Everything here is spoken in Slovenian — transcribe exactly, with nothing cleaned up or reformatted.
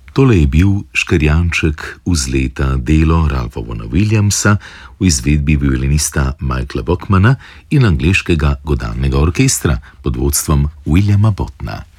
Tole je bil Škrjanček vzleta, delo Ralpha Vaughna Williamsa v izvedbi violinista Michaela Bachmana in angleškega godalnega orkestra pod vodstvom Williama Bottna.